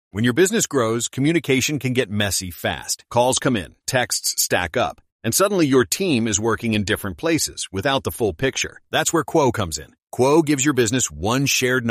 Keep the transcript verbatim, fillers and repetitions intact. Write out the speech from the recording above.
When your business grows, communication can get messy fast. Calls come in, texts stack up, and suddenly your team is working in different places without the full picture. That's where Quo comes in. Quo gives your business one shared